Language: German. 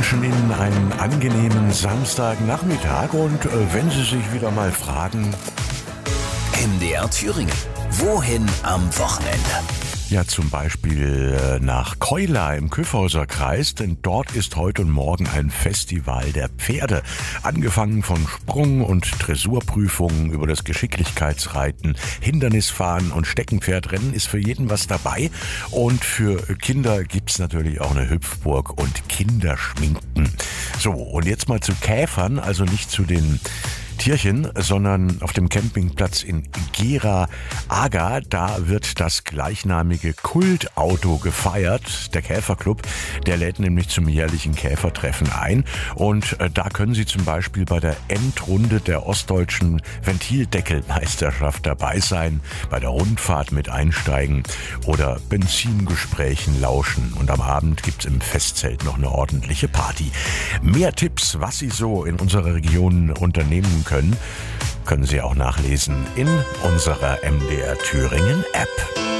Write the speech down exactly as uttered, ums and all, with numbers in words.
wünschen Ihnen einen angenehmen Samstagnachmittag und äh, wenn Sie sich wieder mal fragen, M D R Thüringen. Wohin am Wochenende? ja zum Beispiel äh, nach Keula im Kyffhauser Kreis, denn dort ist heute und morgen ein Festival der Pferde. Angefangen von Sprung- und Dressurprüfungen über das Geschicklichkeitsreiten, Hindernisfahren und Steckenpferdrennen ist für jeden was dabei. Und für Kinder gibt's natürlich auch eine Hüpfburg und Kinderschminken. So, und jetzt mal zu Käfern, also nicht zu den Tierchen, sondern auf dem Campingplatz in Gera Aga, da wird das gleichnamige Kultauto gefeiert. Der Käferclub, der lädt nämlich zum jährlichen Käfertreffen ein und äh, da können Sie zum Beispiel bei der Endrunde der ostdeutschen Ventildeckelmeisterschaft dabei sein, bei der Rundfahrt mit einsteigen oder Benzingesprächen lauschen und am Abend gibt's im Festzelt noch eine ordentliche Party. Mehr Tipps, was Sie so in unserer Region unternehmen können, können Sie auch nachlesen in unserer M D R Thüringen App.